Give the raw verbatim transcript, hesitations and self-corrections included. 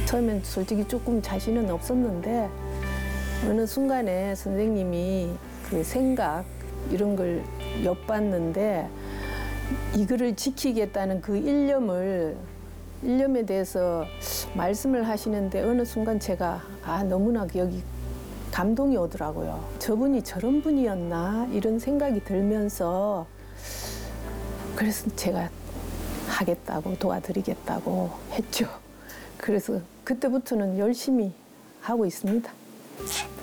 처음엔 솔직히 조금 자신은 없었는데 어느 순간에 선생님이 그 생각 이런 걸 엿봤는데 이거를 지키겠다는 그 일념을 일념에 대해서 말씀을 하시는데 어느 순간 제가 아 너무나 여기 감동이 오더라고요. 저분이 저런 분이었나 이런 생각이 들면서 그래서 제가 하겠다고 도와드리겠다고 했죠. 그래서 그때부터는 열심히 하고 있습니다.